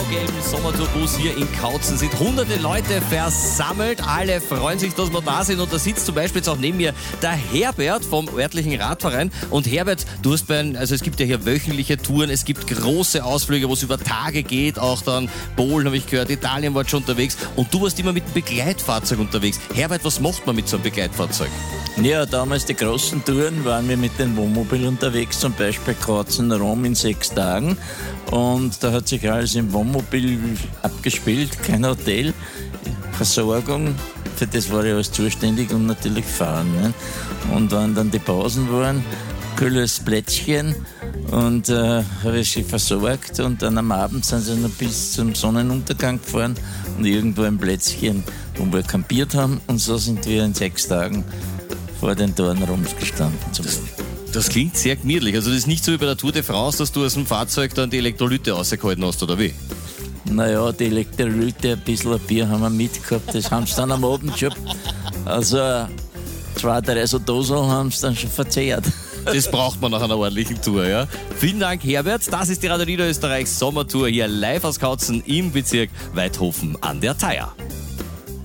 blau-gelben Sommertourbus hier in Kautzen sind hunderte Leute versammelt. Alle freuen sich, dass wir da sind. Und da sitzt zum Beispiel jetzt auch neben mir der Herbert vom örtlichen Radverein. Und Herbert, du hast also es gibt ja hier wöchentliche Touren, es gibt große Ausflüge, wo es über Tage geht. Auch dann Polen habe ich gehört, Italien war schon unterwegs. Und du warst immer mit einem Begleitfahrzeug unterwegs. Herbert, was macht man mit so einem Begleitfahrzeug? Ja, damals die großen Touren waren wir mit dem Wohnmobil unterwegs, zum Beispiel Kroatien-Rom in 6 Tagen. Und da hat sich alles im Wohnmobil abgespielt, kein Hotel, Versorgung, für das war ich alles zuständig und natürlich fahren. Ne? Und wenn dann die Pausen waren, kühles Plätzchen und habe ich sie versorgt und dann am Abend sind sie noch bis zum Sonnenuntergang gefahren und irgendwo ein Plätzchen, wo wir campiert haben und so sind wir in 6 Tagen vor den Toren rumgestanden. Das klingt sehr gemütlich. Also das ist nicht so wie bei der Tour de France, dass du aus dem Fahrzeug dann die Elektrolyte rausgehalten hast, oder wie? Naja, die Elektrolyte, ein bisschen Bier haben wir mitgehabt, das haben sie dann am Abend schon, also 2, 3 so Dosen haben sie dann schon verzehrt. Das braucht man nach einer ordentlichen Tour, ja. Vielen Dank, Herbert. Das ist die Radio Niederösterreichs Sommertour hier live aus Kautzen im Bezirk Weidhofen an der Thaya.